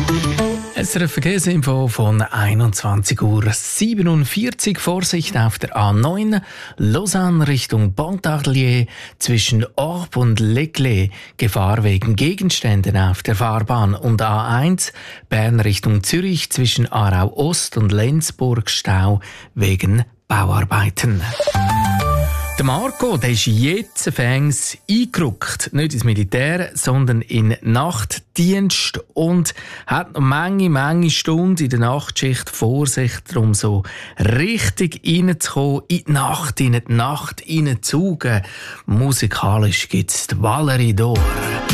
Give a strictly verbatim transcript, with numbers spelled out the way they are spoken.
Es ist eine Verkehrsinfo von einundzwanzig Uhr siebenundvierzig. Vorsicht auf der A neun, Lausanne Richtung Pontarlier zwischen Orb und Leclerc. Gefahr wegen Gegenständen auf der Fahrbahn. Und A eins, Bern Richtung Zürich zwischen Aarau Ost und Lenzburg Stau wegen Bauarbeiten. Der Marco, der ist jetzt fängs eingerückt. Nicht ins Militär, sondern in Nachtdienst und hat noch Menge, Menge Stunden in der Nachtschicht vor sich, um so richtig reinzukommen, in die Nacht, in die Nacht reinzusaugen. Musikalisch gibt's die Valerie d'Or.